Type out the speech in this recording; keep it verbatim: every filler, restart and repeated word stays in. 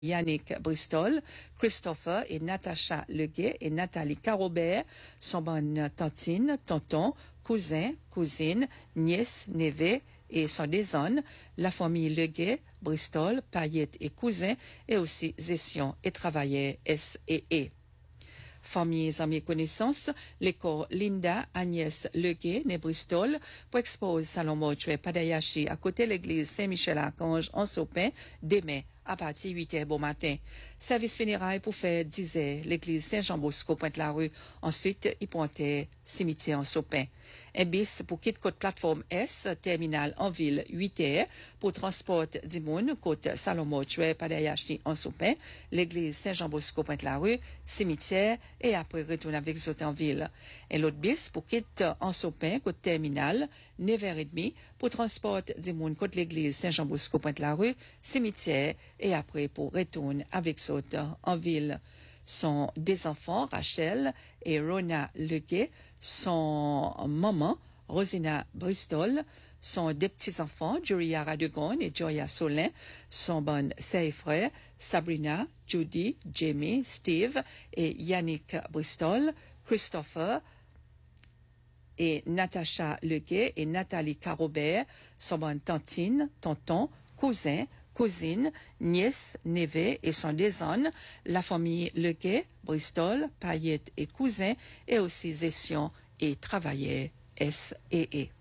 Yannick Bristol, Christopher et Natacha Leguet et Nathalie Carobert sont bonnes tantines, tontons, cousins, cousines, nièces, neveux et sont des zones. La famille Leguet, Bristol, Payette et cousins et aussi gestion et travailleurs S et E. Familles, amis et connaissances, l'école Linda Agnès Leguet, né Bristol, pour expose Salon Mortuaire Padayashi à côté de l'église Saint-Michel-Archange en Sopin, demain à partir de huit heures bon matin. Service funérailles pour faire dix heures, l'église Saint-Jean-Bosco, Pointe-la-Rue. Ensuite, il pointait cimetière en Sopin. Un bis pour quitte côte plateforme S, terminal en ville, huit heures, pour transport du monde, côte Salon Mortuaire Padayashi en Sopin, l'église Saint-Jean-Bosco, Pointe-la-Rue, cimetière, et après retourne avec les autres en ville. Et l'autre bis pour quitte en Sopin, côte terminal, neuf heures trente, pour transport du monde, côte l'église Saint-Jean-Bosco, Pointe-la-Rue, cimetière, et après pour retourner avec les autres en ville. Sont des enfants, Rachel et Rona Leguet, son maman, Rosina Bristol, sont des petits-enfants, Julia Radegon et Joya Solin, son bonne sœur et frère, Sabrina, Judy, Jamie, Steve et Yannick Bristol, Christopher et Natacha Leguet et Nathalie Carobert, son bonne tantine, tonton, cousin, cousine, nièce, neveu et son des zones, la famille Leguet, Bristol, Payette et cousins et aussi gestion et travailleurs S et E.